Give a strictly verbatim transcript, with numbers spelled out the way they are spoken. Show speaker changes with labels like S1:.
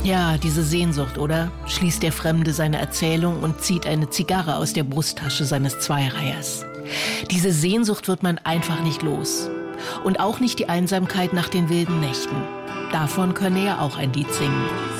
S1: Ja, diese Sehnsucht, oder? Schließt der Fremde seine Erzählung und zieht eine Zigarre aus der Brusttasche seines Zweireihers. Diese Sehnsucht wird man einfach nicht los. Und auch nicht die Einsamkeit nach den wilden Nächten. Davon könne er auch ein Lied singen.